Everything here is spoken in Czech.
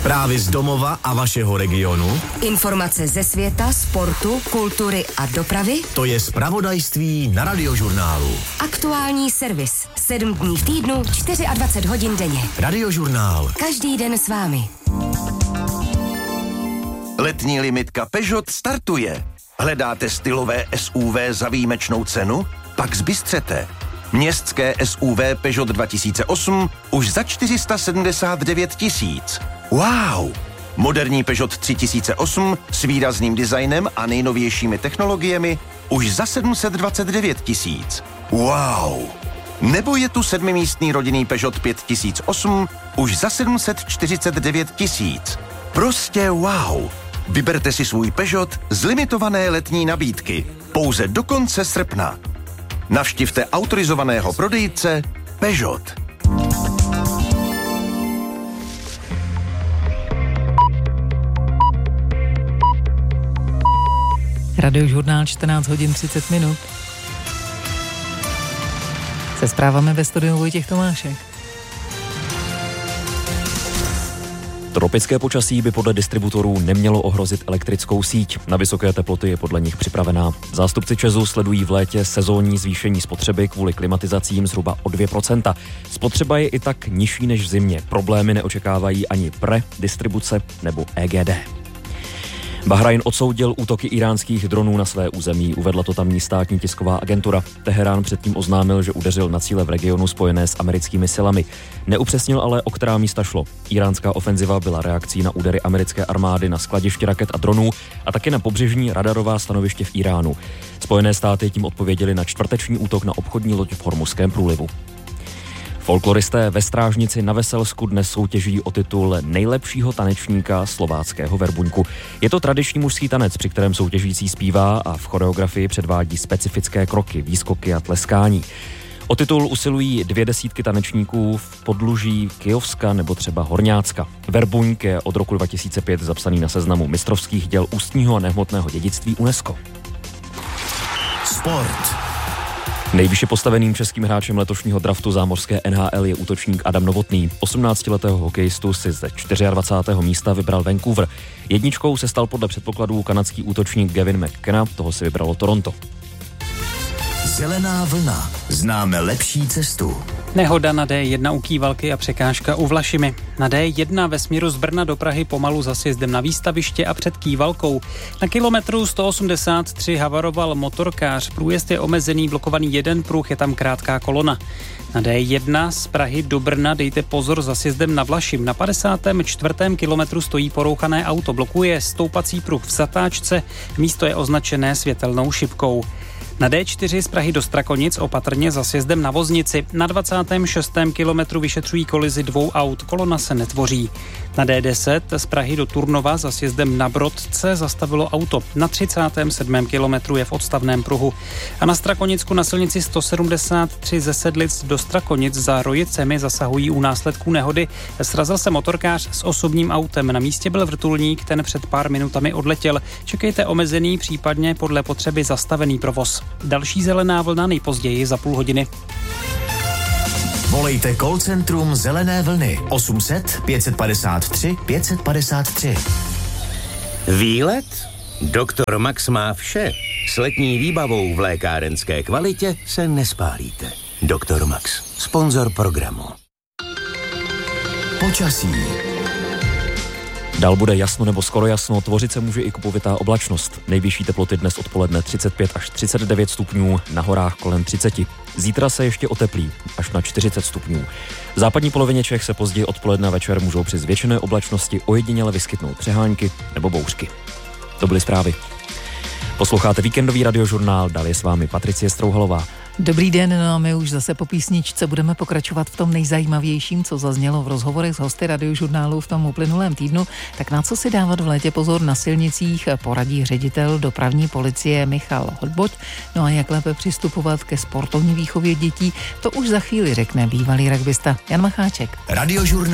Zprávy z domova a vašeho regionu. Informace ze světa, sportu, kultury a dopravy. To je zpravodajství na Radiožurnálu. Aktuální servis. 7 dní v týdnu, 24 hodin denně. Radiožurnál. Každý den s vámi. Letní limitka Peugeot startuje. Hledáte stylové SUV za výjimečnou cenu? Pak zbystřete. Městské SUV Peugeot 2008 už za 479 tisíc. Wow! Moderní Peugeot 3008 s výrazným designem a nejnovějšími technologiemi už za 729 tisíc. Wow! Nebo je tu 7místný rodinný Peugeot 5008 už za 749 tisíc. Prostě wow! Vyberte si svůj Peugeot z limitované letní nabídky pouze do konce srpna. Navštivte autorizovaného prodejce Peugeot. Radiožurnál 14 hodin 30 minut. Se zprávami ve studiu Vojtěch Tomášek. Tropické počasí by podle distributorů nemělo ohrozit elektrickou síť. Na vysoké teploty je podle nich připravená. Zástupci ČEZu sledují v létě sezónní zvýšení spotřeby kvůli klimatizacím zhruba o 2%. Spotřeba je i tak nižší než v zimě. Problémy neočekávají ani PRE, distribuce nebo EGD. Bahrajn odsoudil útoky iránských dronů na své území, uvedla to tamní státní tisková agentura. Teherán předtím oznámil, že udeřil na cíle v regionu spojené s americkými silami. Neupřesnil ale, o která místa šlo. Iránská ofenziva byla reakcí na údery americké armády na skladiště raket a dronů a taky na pobřežní radarová stanoviště v Iránu. Spojené státy tím odpověděly na čtvrteční útok na obchodní loď v Hormuzském průlivu. Folkloristé ve Strážnici na Veselsku dnes soutěží o titul nejlepšího tanečníka slováckého Verbuňku. Je to tradiční mužský tanec, při kterém soutěžící zpívá a v choreografii předvádí specifické kroky, výskoky a tleskání. O titul usilují 200 tanečníků v podluží Kyjovska nebo třeba Horňácka. Verbuňk je od roku 2005 zapsaný na seznamu mistrovských děl ústního a nehmotného dědictví UNESCO. Sport. Nejvyšše postaveným českým hráčem letošního draftu zámořské NHL je útočník Adam Novotný. 18letého hokejistu si ze 24. místa vybral Vancouver. Jedničkou se stal podle předpokladů kanadský útočník Gavin McKenna, toho si vybralo Toronto. Zelená vlna. Známe lepší cestu. Nehoda na D1 u Kývalky a překážka u Vlašimi. Na D1 ve směru z Brna do Prahy pomalu za sjezdem na výstaviště a před Kývalkou. Na kilometru 183 havaroval motorkář. Průjezd je omezený, blokovaný jeden pruh, je tam krátká kolona. Na D1 z Prahy do Brna dejte pozor za sjezdem na Vlašim. Na 54. kilometru stojí porouchané auto, blokuje stoupací pruh v zatáčce, místo je označené světelnou šipkou. Na D4 z Prahy do Strakonic opatrně za sjezdem na Voznici. Na 26. kilometru vyšetřují kolizi dvou aut, kolona se netvoří. Na D10 z Prahy do Turnova za sjezdem na Brodce zastavilo auto. Na 37. kilometru je v odstavném pruhu. A na Strakonicku na silnici 173 ze Sedlic do Strakonic za Rojicemi zasahují u následků nehody. Srazil se motorkář s osobním autem. Na místě byl vrtulník, ten před pár minutami odletěl. Čekejte omezený, případně podle potřeby zastavený provoz. Další zelená vlna nejpozději za půl hodiny. Volejte call centrum Zelené vlny 800 553 553. Výlet? Doktor Max má vše. S letní výbavou v lékárenské kvalitě se nespálíte. Doktor Max, sponzor programu. Počasí. Dál bude jasno nebo skoro jasno, tvořit se může i kupovitá oblačnost. Nejvyšší teploty dnes odpoledne 35 až 39 stupňů, na horách kolem 30. Zítra se ještě oteplí, až na 40 stupňů. V západní polovině Čech se později odpoledne a večer můžou při zvětšené oblačnosti ojediněle vyskytnout přehánky nebo bouřky. To byly zprávy. Posloucháte víkendový radiožurnál, dál je s vámi Patricie Strouhalová. Dobrý den, no a my už zase po písničce budeme pokračovat v tom nejzajímavějším, co zaznělo v rozhovorech s hosty radiožurnálu v tom uplynulém týdnu. Tak na co si dávat v létě pozor na silnicích, poradí ředitel dopravní policie Michal Hodboť. No a jak lépe přistupovat ke sportovní výchově dětí, to už za chvíli řekne bývalý rugbista Jan Macháček. Radiožurnál.